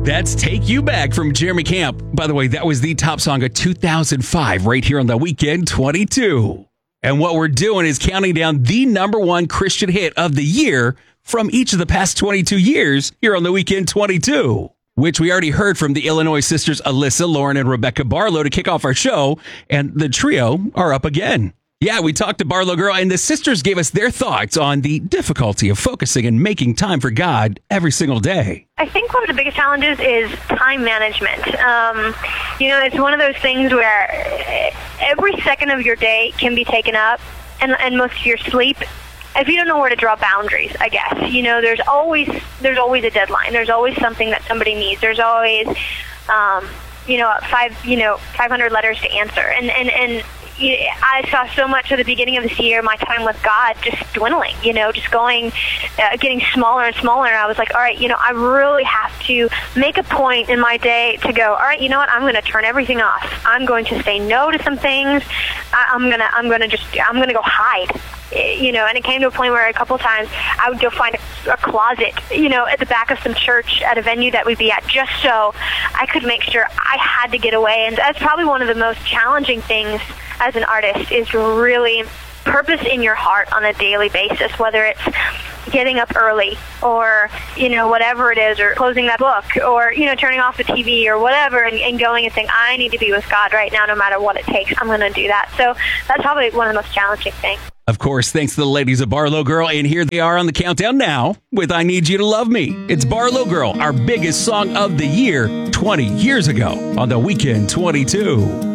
That's Take You Back from Jeremy Camp. By the way, that was the top song of 2005 right here on The Weekend 22. And what we're doing is counting down the number one Christian hit of the year from each of the past 22 years here on The Weekend 22, which we already heard from the Illinois sisters Alyssa, Lauren, and Rebecca Barlow to kick off our show. And the trio are up again. Yeah, we talked to Barlow Girl, and the sisters gave us their thoughts on the difficulty of focusing and making time for God every single day. I think one of the biggest challenges is time management. It's one of those things where every second of your day can be taken up, and most of your sleep, if you don't know where to draw boundaries, I guess. There's always a deadline. There's always something that somebody needs. There's always, 500 letters to answer, and I saw so much at the beginning of this year, my time with God just dwindling, just going, getting smaller and smaller. And I was like, all right, I really have to make a point in my day to go, all right, you know what? I'm going to turn everything off. I'm going to say no to some things. I'm going to go hide. And it came to a point where a couple of times I would go find a closet, at the back of some church at a venue that we'd be at, just so I could make sure I had to get away. And that's probably one of the most challenging things as an artist, is really purpose in your heart on a daily basis, whether it's getting up early or, whatever it is, or closing that book, or, turning off the TV or whatever, and going and saying, I need to be with God right now, no matter what it takes. I'm going to do that. So that's probably one of the most challenging things. Of course, thanks to the ladies of Barlow Girl, and here they are on the countdown now with I Need You to Love Me. It's Barlow Girl, our biggest song of the year 20 years ago on The Weekend 22.